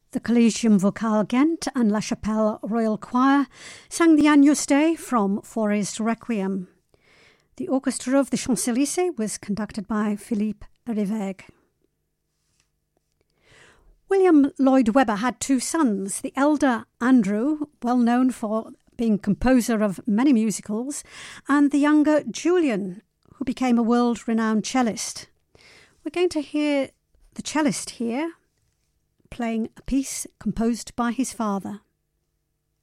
The Collegium Vocale Ghent and La Chapelle Royal Choir sang the Agnus Dei from Fauré's Requiem. The orchestra of the Champs-Élysées was conducted by Philippe Riveg. William Lloyd Webber had two sons, the elder Andrew, well known for being composer of many musicals, and the younger Julian, who became a world-renowned cellist. We're going to hear the cellist here, playing a piece composed by his father.